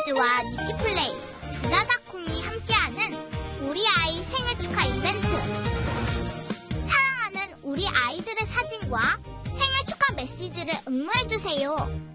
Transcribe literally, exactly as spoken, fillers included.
시리즈와 니키플레이, 두다다콩이 함께하는 우리 아이 생일 축하 이벤트. 사랑하는 우리 아이들의 사진과 생일 축하 메시지를 응모해주세요.